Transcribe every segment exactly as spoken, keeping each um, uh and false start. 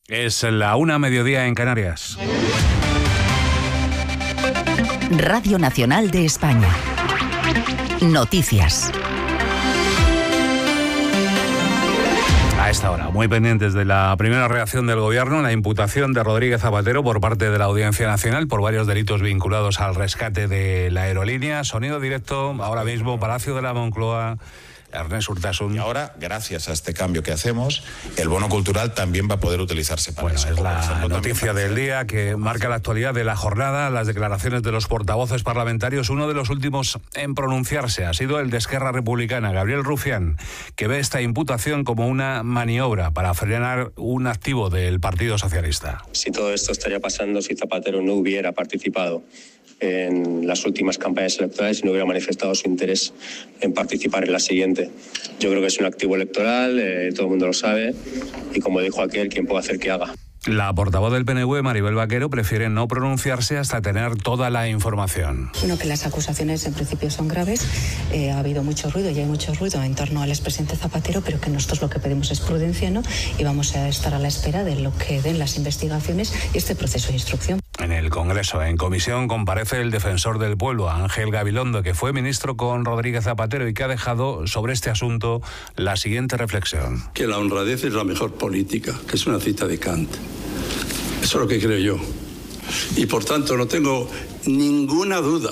Es la una mediodía en Canarias. Radio Nacional de España. Noticias. A esta hora, muy pendientes de la primera reacción del Gobierno, la imputación de Rodríguez Zapatero por parte de la Audiencia Nacional por varios delitos vinculados al rescate de la aerolínea. Sonido directo, ahora mismo, Palacio de la Moncloa. Ernest Urtasun. Y ahora, gracias a este cambio que hacemos, el bono cultural también va a poder utilizarse para bueno, eso. Es la noticia del día que marca la actualidad de la jornada. Las declaraciones de los portavoces parlamentarios. Uno de los últimos en pronunciarse ha sido el de Esquerra Republicana, Gabriel Rufián, que ve esta imputación como una maniobra para frenar un activo del Partido Socialista. Si todo esto estaría pasando si Zapatero no hubiera participado en las últimas campañas electorales y no hubiera manifestado su interés en participar en la siguiente. Yo creo que es un activo electoral, eh, todo el mundo lo sabe, y como dijo aquel, quien puede hacer que haga. La portavoz del P N V, Maribel Vaquero, prefiere no pronunciarse hasta tener toda la información. Bueno, que las acusaciones en principio son graves, eh, ha habido mucho ruido y hay mucho ruido en torno al expresidente Zapatero, pero que nosotros lo que pedimos es prudencia, ¿no? Y vamos a estar a la espera de lo que den las investigaciones y este proceso de instrucción. En el Congreso, en comisión, comparece el defensor del pueblo, Ángel Gabilondo, que fue ministro con Rodríguez Zapatero y que ha dejado sobre este asunto la siguiente reflexión. Que la honradez es la mejor política, que es una cita de Kant. Eso es lo que creo yo. Y por tanto no tengo ninguna duda,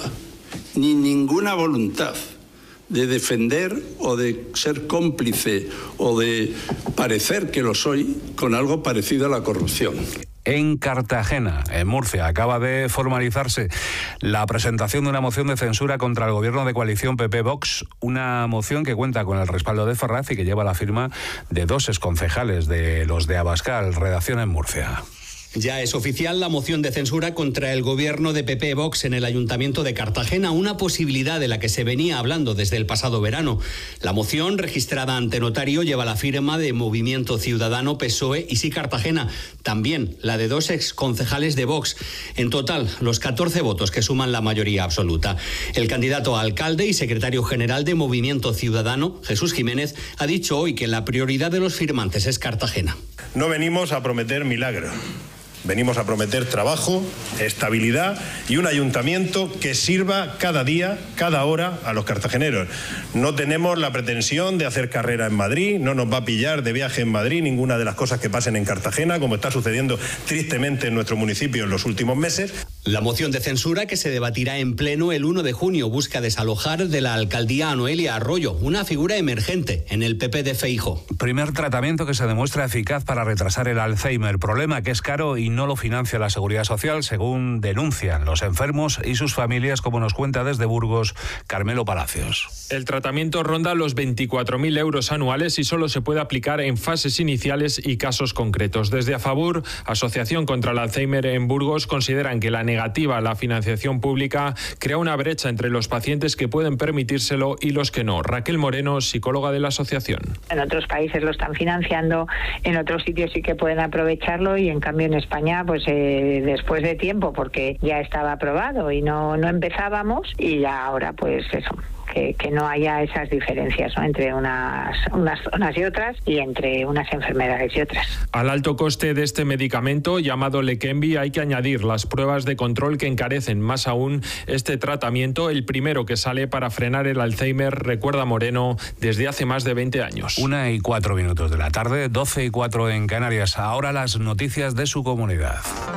ni ninguna voluntad de defender o de ser cómplice o de parecer que lo soy con algo parecido a la corrupción. En Cartagena, en Murcia, acaba de formalizarse la presentación de una moción de censura contra el gobierno de coalición P P-Vox, una moción que cuenta con el respaldo de Ferraz y que lleva la firma de dos exconcejales de los de Abascal. Redacción en Murcia. Ya es oficial la moción de censura contra el gobierno de P P-Vox en el Ayuntamiento de Cartagena, una posibilidad de la que se venía hablando desde el pasado verano. La moción, registrada ante notario, lleva la firma de Movimiento Ciudadano, P S O E y Sí Cartagena, también la de dos exconcejales de Vox. En total, los catorce votos que suman la mayoría absoluta. El candidato a alcalde y secretario general de Movimiento Ciudadano, Jesús Jiménez, ha dicho hoy que la prioridad de los firmantes es Cartagena. No venimos a prometer milagros. Venimos a prometer trabajo, estabilidad y un ayuntamiento que sirva cada día, cada hora a los cartageneros. No tenemos la pretensión de hacer carrera en Madrid, no nos va a pillar de viaje en Madrid ninguna de las cosas que pasen en Cartagena, como está sucediendo tristemente en nuestro municipio en los últimos meses. La moción de censura, que se debatirá en pleno el uno de junio, busca desalojar de la alcaldía a Noelia Arroyo, una figura emergente en el P P de Feijóo. Primer tratamiento que se demuestra eficaz para retrasar el Alzheimer, problema que es caro y no lo financia la Seguridad Social, según denuncian los enfermos y sus familias, como nos cuenta desde Burgos Carmelo Palacios. El tratamiento ronda los veinticuatro mil euros anuales y solo se puede aplicar en fases iniciales y casos concretos. Desde Afabur, Asociación contra el Alzheimer en Burgos, consideran que la negativa a la financiación pública crea una brecha entre los pacientes que pueden permitírselo y los que no. Raquel Moreno, psicóloga de la asociación. En otros países lo están financiando, en otros sitios sí que pueden aprovecharlo y en cambio en España pues eh, después de tiempo, porque ya estaba aprobado y no, no empezábamos, y ya ahora pues eso. Que, que no haya esas diferencias, ¿no?, entre unas, unas zonas y otras y entre unas enfermedades y otras. Al alto coste de este medicamento llamado Leqembi hay que añadir las pruebas de control que encarecen más aún este tratamiento, el primero que sale para frenar el Alzheimer, recuerda Moreno, desde hace más de veinte años. Una y cuatro minutos de la tarde, doce y cuatro en Canarias. Ahora las noticias de su comunidad.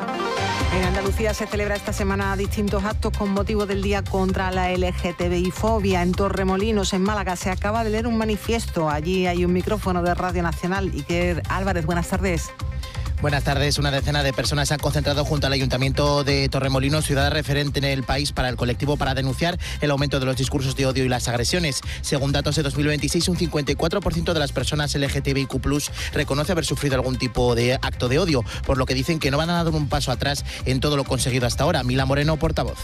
En Andalucía se celebra esta semana distintos actos con motivo del Día contra la L G T B I fobia. En Torremolinos, en Málaga, se acaba de leer un manifiesto. Allí hay un micrófono de Radio Nacional. Iker Álvarez, buenas tardes. Buenas tardes. Una decena de personas se han concentrado junto al Ayuntamiento de Torremolinos, ciudad referente en el país para el colectivo, para denunciar el aumento de los discursos de odio y las agresiones. Según datos de dos mil veintiséis, un cincuenta y cuatro por ciento de las personas L G T B I Q plus reconoce haber sufrido algún tipo de acto de odio, por lo que dicen que no van a dar un paso atrás en todo lo conseguido hasta ahora. Mila Moreno, portavoz.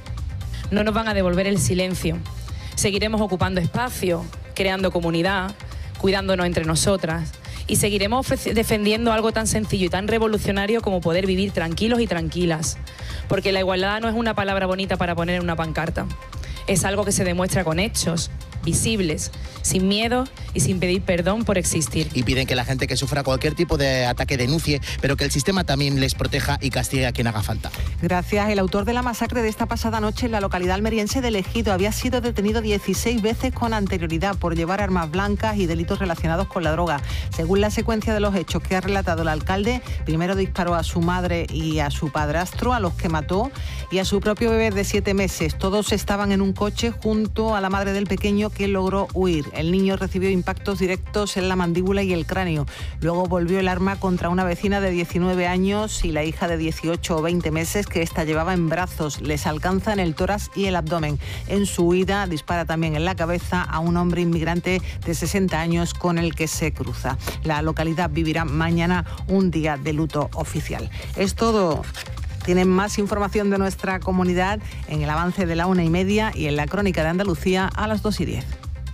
No nos van a devolver el silencio. Seguiremos ocupando espacio, creando comunidad, cuidándonos entre nosotras. Y seguiremos defendiendo algo tan sencillo y tan revolucionario como poder vivir tranquilos y tranquilas. Porque la igualdad no es una palabra bonita para poner en una pancarta. Es algo que se demuestra con hechos, visibles, sin miedo y sin pedir perdón por existir. Y piden que la gente que sufra cualquier tipo de ataque denuncie, pero que el sistema también les proteja y castigue a quien haga falta. Gracias. El autor de la masacre de esta pasada noche en la localidad almeriense de Ejido había sido detenido dieciséis veces con anterioridad por llevar armas blancas y delitos relacionados con la droga. Según la secuencia de los hechos que ha relatado el alcalde, primero disparó a su madre y a su padrastro, a los que mató, y a su propio bebé de siete meses. Todos estaban en un coche junto a la madre del pequeño, que logró huir. El niño recibió impactos directos en la mandíbula y el cráneo. Luego volvió el arma contra una vecina de diecinueve años y la hija de dieciocho o veinte meses que ésta llevaba en brazos. Les alcanza en el tórax y el abdomen. En su huida dispara también en la cabeza a un hombre inmigrante de sesenta años con el que se cruza. La localidad vivirá mañana un día de luto oficial. Es todo. Tienen más información de nuestra comunidad en el avance de la una y media y en la crónica de Andalucía a las dos y diez.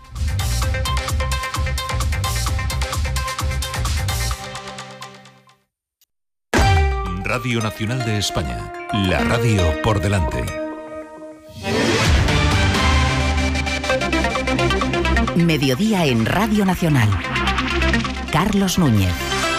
Radio Nacional de España, la radio por delante. Mediodía en Radio Nacional. Carlos Núñez.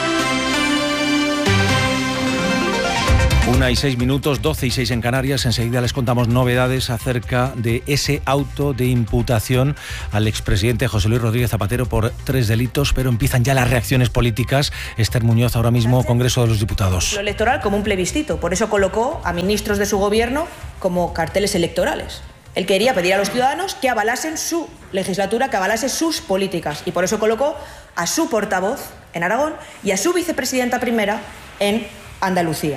Una y seis minutos, doce y seis en Canarias. Enseguida les contamos novedades acerca de ese auto de imputación al expresidente José Luis Rodríguez Zapatero por tres delitos, pero empiezan ya las reacciones políticas. Esther Muñoz, ahora mismo, Congreso de los Diputados. Lo electoral como un plebiscito, por eso colocó a ministros de su gobierno como carteles electorales. Él quería pedir a los ciudadanos que avalasen su legislatura, que avalasen sus políticas, y por eso colocó a su portavoz en Aragón y a su vicepresidenta primera en Andalucía.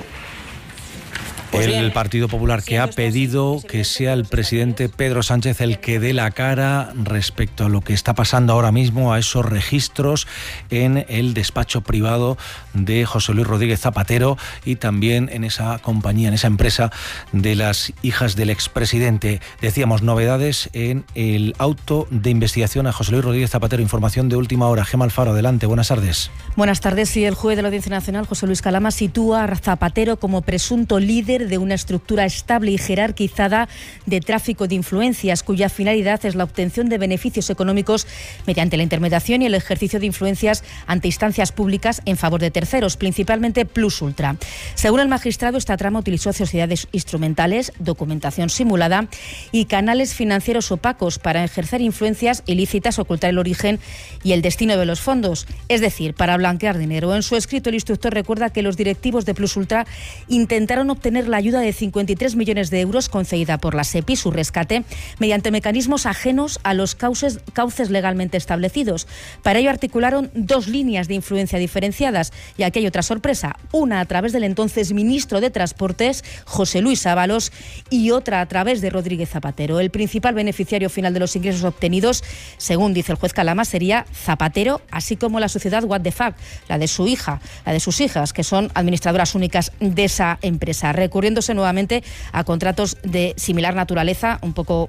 Pues el Partido Popular, que ha pedido que sea el presidente Pedro Sánchez el que dé la cara respecto a lo que está pasando ahora mismo, a esos registros en el despacho privado de José Luis Rodríguez Zapatero y también en esa compañía, en esa empresa de las hijas del expresidente. Decíamos, novedades en el auto de investigación a José Luis Rodríguez Zapatero. Información de última hora. Gema Alfaro, adelante. Buenas tardes. Buenas tardes. Y el juez de la Audiencia Nacional, José Luis Calama, sitúa a Zapatero como presunto líder de una estructura estable y jerarquizada de tráfico de influencias, cuya finalidad es la obtención de beneficios económicos mediante la intermediación y el ejercicio de influencias ante instancias públicas en favor de terceros, principalmente Plus Ultra. Según el magistrado, esta trama utilizó sociedades instrumentales, documentación simulada y canales financieros opacos para ejercer influencias ilícitas, ocultar el origen y el destino de los fondos, es decir, para blanquear dinero. En su escrito, el instructor recuerda que los directivos de Plus Ultra intentaron obtener la ayuda de cincuenta y tres millones de euros concedida por la SEPI, su rescate, mediante mecanismos ajenos a los cauces, cauces legalmente establecidos. Para ello articularon dos líneas de influencia diferenciadas, y aquí hay otra sorpresa, una a través del entonces ministro de Transportes, José Luis Ábalos, y otra a través de Rodríguez Zapatero. El principal beneficiario final de los ingresos obtenidos, según dice el juez Calama, sería Zapatero, así como la sociedad What the Fuck, la de su hija, la de sus hijas, que son administradoras únicas de esa empresa, recurriéndose nuevamente a contratos de similar naturaleza, un poco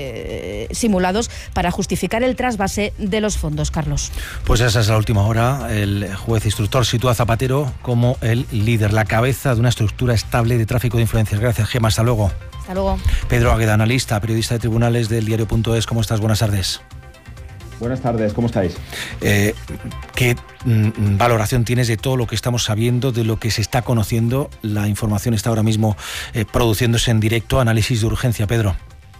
eh, simulados, para justificar el trasvase de los fondos. Carlos. Pues esa es la última hora. El juez instructor sitúa a Zapatero como el líder, la cabeza de una estructura estable de tráfico de influencias. Gracias, Gemma. Hasta luego. Hasta luego. Pedro Águeda, analista, periodista de tribunales del diario punto es. ¿Cómo estás? Buenas tardes. Buenas tardes, ¿cómo estáis? Eh, ¿Qué mm, valoración tienes de todo lo que estamos sabiendo, de lo que se está conociendo? La información está ahora mismo eh, produciéndose en directo. Análisis de urgencia, Pedro.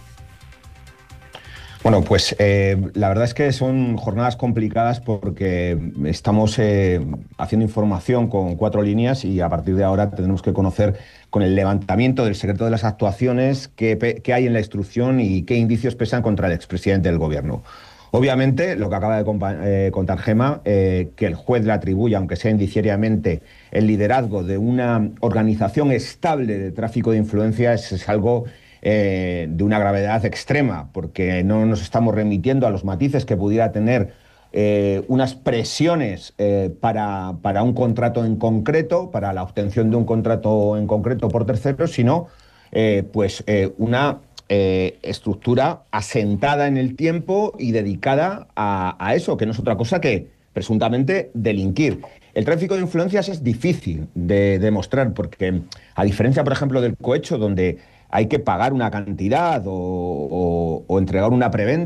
Bueno, pues eh, la verdad es que son jornadas complicadas porque estamos eh, haciendo información con cuatro líneas y a partir de ahora tendremos que conocer con el levantamiento del secreto de las actuaciones qué, qué hay en la instrucción y qué indicios pesan contra el expresidente del Gobierno. Obviamente, lo que acaba de eh, contar Gema, eh, que el juez le atribuya, aunque sea indiciariamente, el liderazgo de una organización estable de tráfico de influencias es algo eh, de una gravedad extrema, porque no nos estamos remitiendo a los matices que pudiera tener eh, unas presiones eh, para, para un contrato en concreto, para la obtención de un contrato en concreto por terceros, sino eh, pues eh, una... Eh, estructura asentada en el tiempo y dedicada a, a eso, que no es otra cosa que presuntamente delinquir. El tráfico de influencias es difícil de demostrar porque, a diferencia, por ejemplo, del cohecho, donde hay que pagar una cantidad o, o, o entregar una prebenda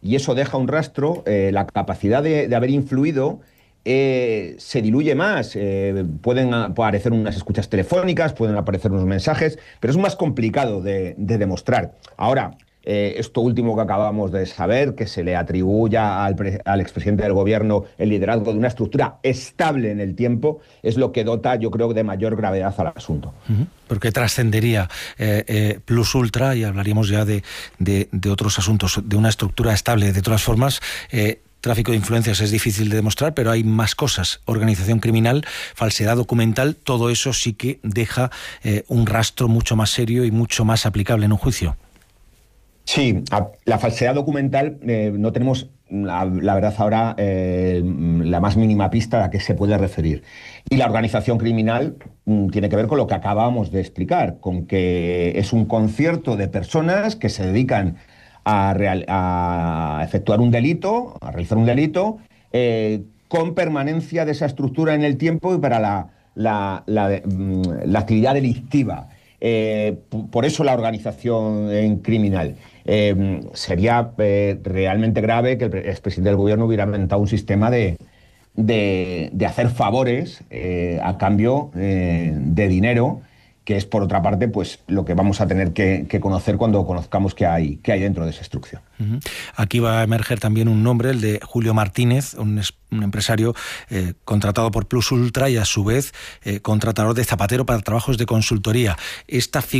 y eso deja un rastro, eh, la capacidad de, de haber influido eh, se diluye más. Eh, pueden aparecer unas escuchas telefónicas, pueden aparecer unos mensajes, pero es más complicado de, de demostrar. Ahora, Eh, esto último que acabamos de saber, que se le atribuya al, pre, al expresidente del gobierno el liderazgo de una estructura estable en el tiempo, es lo que dota, yo creo, de mayor gravedad al asunto. Uh-huh. Porque trascendería eh, eh, Plus Ultra, y hablaríamos ya de, de, de otros asuntos, de una estructura estable. De todas formas, eh, tráfico de influencias es difícil de demostrar, pero hay más cosas. Organización criminal, falsedad documental, todo eso sí que deja eh, un rastro mucho más serio y mucho más aplicable en un juicio. Sí, la falsedad documental, eh, no tenemos, la, la verdad ahora, eh, la más mínima pista a qué se puede referir. Y la organización criminal mm, tiene que ver con lo que acabamos de explicar, con que es un concierto de personas que se dedican a, real, a efectuar un delito, a realizar un delito, eh, con permanencia de esa estructura en el tiempo y para la, la, la, la actividad delictiva. Eh, por eso la organización en criminal. Eh, sería eh, realmente grave que el expresidente del gobierno hubiera inventado un sistema de, de, de hacer favores eh, a cambio eh, de dinero, que es, por otra parte, pues lo que vamos a tener que, que conocer cuando conozcamos qué hay, qué hay dentro de esa instrucción. Uh-huh. Aquí va a emerger también un nombre, el de Julio Martínez, un, un empresario eh, contratado por Plus Ultra y, a su vez, eh, contratador de Zapatero para trabajos de consultoría. Esta